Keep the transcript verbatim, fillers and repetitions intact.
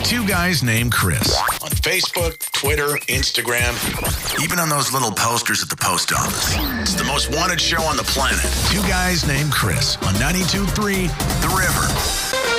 Two Guys Named Chris. On Facebook, Twitter, Instagram, even on those little posters at the post office. It's the most wanted show on the planet. Two Guys Named Chris on ninety-two point three The River.